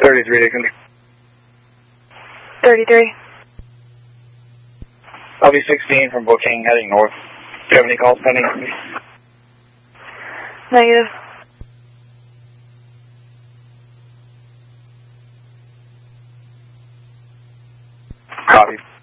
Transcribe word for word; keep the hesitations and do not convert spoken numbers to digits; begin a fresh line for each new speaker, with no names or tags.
thirty-three, Dixon.
thirty-three.
I'll be sixteen from booking, heading north. Do you have any calls pending?
Negative.
Copy.